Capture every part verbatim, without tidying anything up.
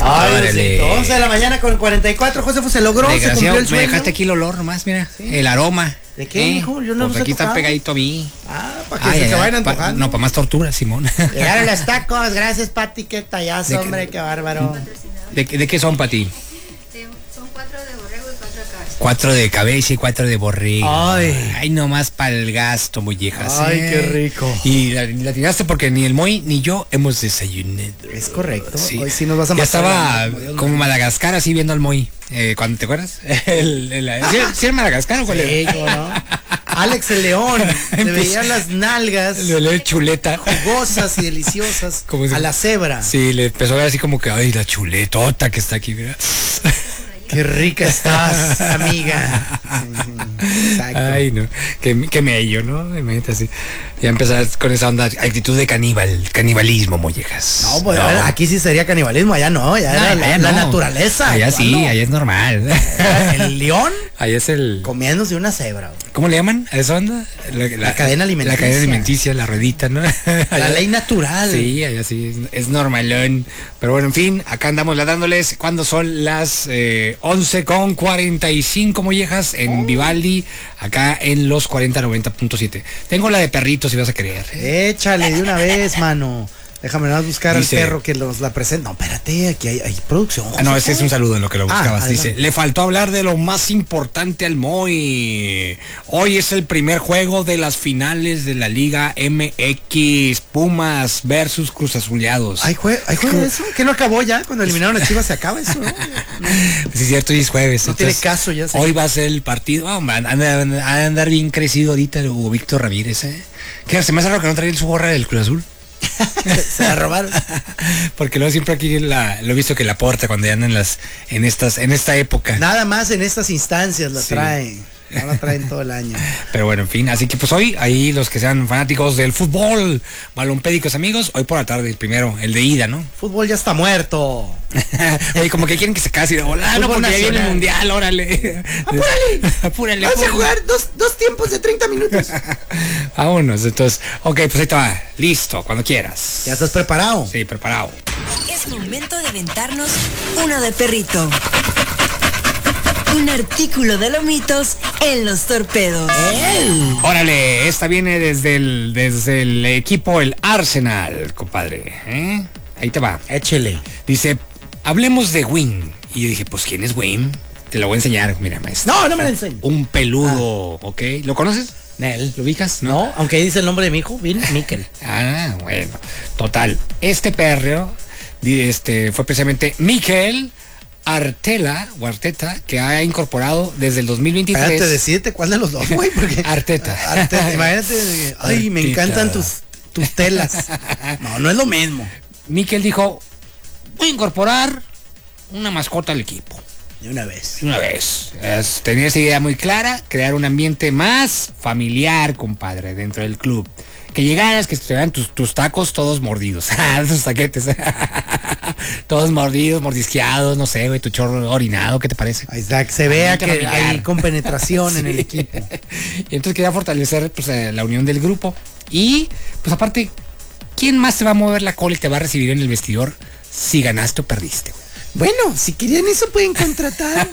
Ay, once de la mañana con cuarenta y cuatro, Josefo, se logró, se cumplió el sueño. Me dejaste aquí el olor nomás, mira, sí. El aroma. ¿De qué, hijo? ¿Eh? Yo no pues los aquí he está tocado. pegadito a mí. Ah, para que Ay, se ay, te vayan pa, antojando. No, para más tortura, Simón. Llegaron los tacos, gracias, Pati, qué tallazo, hombre, qué bárbaro. ¿De, de qué son, Pati? Son cuatro de borrego y cuatro de cabeza. Cuatro de cabeza y cuatro de borrego. Ay. Ay, nomás para el gasto, mollejas. Ay, ¿eh? qué rico. Y la, la tiraste porque ni el Moy ni yo hemos desayunado. Es correcto. Sí. Hoy sí nos vas a Ya matar. estaba como Madagascar así viendo al Moy. Eh, ¿Cuándo te acuerdas? El, el, el, ¿sí, ¿Sí era Madagascar o cuál Sí, era? ¿cómo no? Alex el León, le veían las nalgas Le olía chuleta. jugosas y deliciosas Como si- a la cebra. Sí, le empezó a ver así como que, ay, la chuletota que está aquí, mira. Qué rica estás, amiga. Exacto. Ay, no, que, que mello, ¿no? Imagínate así. Ya empezar con esa onda, actitud de caníbal, canibalismo, mollejas. No, pues no. Aquí sí sería canibalismo, allá no, allá No, era allá la, la no. naturaleza. Allá sí, ¿cuándo? allá es normal. El león Allá es el... comiéndose una cebra. ¿Cómo le llaman a esa onda? La, La cadena alimenticia. La cadena alimenticia, la ruedita, ¿no? La Allá- ley natural. Sí, allá sí, es, es normalón. Pero bueno, en fin, acá andamos dándoles cuando son las eh, once con cuarenta y cinco, mollejas, en Oh. Vivaldi, acá en los cuarenta noventa punto siete. Tengo la de perritos, si vas a querer. Échale de una vez, mano. Déjame nada más buscar Dice- al perro que nos la presenta. No, espérate, aquí hay, hay producción. Ah, no, ese es un saludo en lo que lo Ah, buscabas. adelante. Dice, le faltó hablar de lo más importante al Moy. Hoy es el primer juego de las finales de la Liga M X. Pumas versus Cruz Azuleados. ¿Hay juego, ¿Hay juego de eso? ¿Que no acabó ya? Cuando eliminaron a Chivas se acaba eso, ¿no? Sí, es cierto, hoy es jueves. No tiene caso ya, sí. Hoy va a ser el partido. Oh, man, anda, anda- anda a andar bien crecido ahorita el Hugo Víctor Ramírez, ¿eh? ¿Qué? Se me hace raro que no trae su gorra del Cruz Azul. Se la robaron. Porque luego siempre aquí la, lo he visto que la porta cuando ya andan en las, en estas, en esta época. Nada más en estas instancias la Sí. traen. No la traen todo el año. Pero bueno, en fin, así que pues hoy, ahí los que sean fanáticos del fútbol, balompédicos amigos, hoy por la tarde, el primero, el de ida, ¿no? Fútbol ya está muerto. Oye, como que quieren que se case, hola, no, Fútbol porque ya viene el nacional. mundial, órale. ¡Apúrale! Apúrale, Vas a apúrale. jugar dos, dos tiempos de treinta minutos. Vámonos, entonces, ok, pues ahí te va, listo, cuando quieras. ¿Ya estás preparado? Sí, preparado. Es momento de aventarnos uno de perrito. Un artículo de lomitos en los torpedos. Órale, esta viene desde el, desde el equipo, el Arsenal, compadre. ¿eh? Ahí te va. Échele. Dice, hablemos de Win. Y yo dije, pues, ¿quién es Win? Te lo voy a enseñar, mira, maestro. No, no me la enseñes. Un peludo, ¿ok? ¿Lo conoces? Nel. ¿Lo ubicas? No, aunque ahí dice el nombre de mi hijo, Vin Miquel. Ah, bueno. Total, este perro di- este, fue precisamente Mikel Arteta, o Arteta, que ha incorporado desde el dos mil veintitrés. Espérate, decídete cuál de los dos, güey, porque... Arteta. Arteta, imagínate, ay, me Arteta. encantan tus, tus telas. No, no es lo mismo. Mikel dijo, voy a incorporar una mascota al equipo. De una vez. Una vez. Es- tenía esa idea muy clara, crear un ambiente más familiar, compadre, dentro del club. Que llegaras, que te vean tus, tus tacos todos mordidos. Tus taquetes. Todos mordidos, mordisqueados, no sé, güey, tu chorro orinado, ¿qué te parece? Ahí está, que se vea Ambiente que familiar. hay compenetración en Sí. el equipo. Y entonces quería fortalecer pues, eh, la unión del grupo. Y, pues aparte, ¿quién más te va a mover la cola y te va a recibir en el vestidor si ganaste o perdiste? güey? Bueno, si querían eso pueden contratar.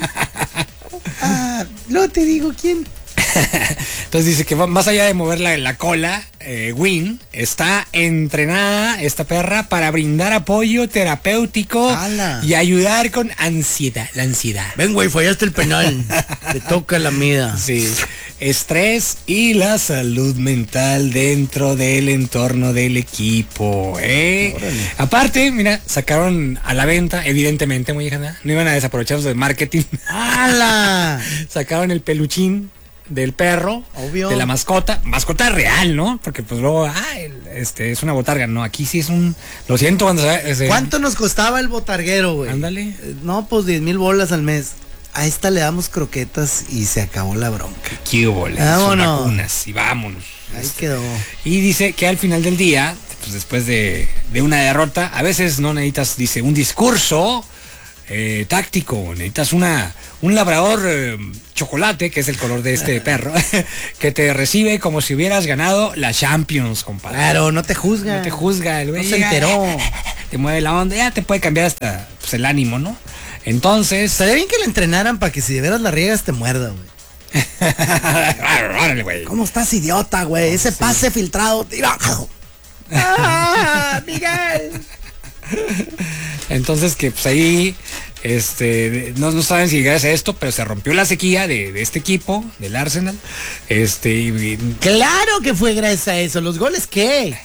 Ah, luego te digo quién. Entonces dice que va- más allá de mover la, la cola, eh, Win está entrenada, esta perra, para brindar apoyo terapéutico ¡Hala! y ayudar con ansiedad, la ansiedad. Ven, güey, fallaste el penal. Te toca la mida. Sí, estrés y la salud mental dentro del entorno del equipo. ¿eh? Órale. Aparte, mira, sacaron a la venta, evidentemente, muy hija, ¿no? No iban a desaprovecharlos de marketing. ¡Hala! Sacaron el peluchín del perro, Obvio. de la mascota, mascota real, ¿no? Porque pues luego, ah, el- este es una botarga, no, aquí sí es un, lo siento cuando se, se- ¿Cuánto nos costaba el botarguero, güey? Ándale. Eh, No, pues diez mil bolas al mes. A esta le damos croquetas y se acabó la bronca. ¿Qué hubo? Le- Vámonos. son vacunas y vámonos. Ahí quedó. Y dice que al final del día, pues después de, de una derrota, a veces no necesitas, dice, un discurso eh, táctico, necesitas una un labrador eh, chocolate, que es el color de este perro, que te recibe como si hubieras ganado la Champions, compadre. Claro, no te juzga. No te juzga, el güey No se llega, enteró. te mueve la onda, ya te puede cambiar hasta pues, el ánimo, ¿no? Entonces... Estaría bien que lo entrenaran para que si de veras la riegas te muerda, güey. Órale, güey. ¿Cómo estás, idiota, güey? Ese pase filtrado. ¡Ah, Miguel! Entonces que pues ahí este no, no saben si gracias a esto, pero se rompió la sequía de, de este equipo, del Arsenal. Este y, claro que fue gracias a eso. ¿Los goles qué?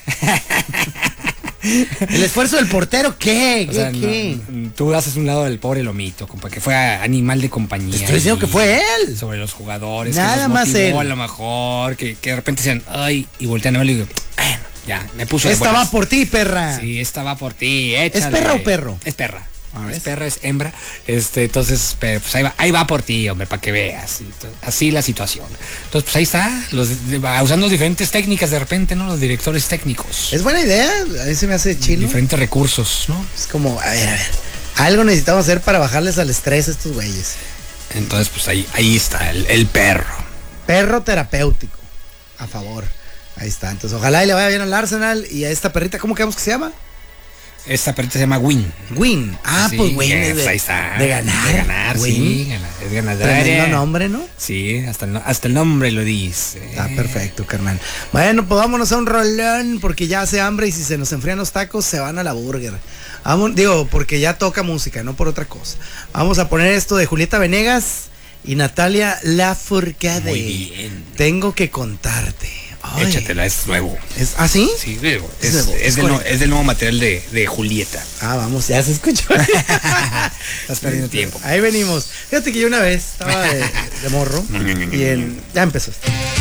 ¿El esfuerzo del portero qué? o ¿Qué, sea, qué? No, tú haces un lado del pobre Lomito, compa, que fue animal de compañía. Te estoy diciendo que fue él. Sobre los jugadores. Nada que los más motivó él. A lo mejor, que, que de repente decían, ay, y voltean a verlo y digo, bueno, ya, me puso de Esta buenas. va por ti, perra. Sí, esta va por ti, échale. ¿Es perra o perro? Es perra. Ah, Es perra, es hembra. Este, entonces, pero, pues ahí va, ahí va por ti, hombre, para que veas. Así la situación. Entonces, pues ahí está, los, usando diferentes técnicas de repente, ¿no? Los directores técnicos. Es buena idea, a mí se me hace chilo. Diferentes recursos, ¿no? Es como, a ver, a ver. Algo necesitamos hacer para bajarles al estrés a estos güeyes. Entonces, pues ahí, ahí está, el, el perro. Perro terapéutico. A favor. Ahí está. Entonces, ojalá y le vaya bien al Arsenal y a esta perrita, ¿cómo quedamos que se llama? Esta perrita se llama Win. Win. Ah, Sí, pues Win eh, es de, ahí está. de ganar. De ganar, Win. sí. Gana, es ganadora. Tremendo nombre, ¿no? Sí, hasta el, no- hasta el nombre lo dice. Está perfecto, carnal. Bueno, pues vámonos a un rolón porque ya hace hambre y si se nos enfrían los tacos se van a la burger. Vamos, digo, porque ya toca música, no por otra cosa. Vamos a poner esto de Julieta Venegas y Natalia Lafourcade. Muy bien. Tengo que contarte. Ay. Échatela, es nuevo. ¿Es, ¿Ah, sí? Sí, digo, Es es, nuevo, es es del, no- correcto. es del nuevo material de, de Julieta. Ah, vamos, ya se escuchó. Estás perdiendo tiempo. Ahí venimos. Fíjate que yo una vez estaba de, de morro y en, ya empezó esto.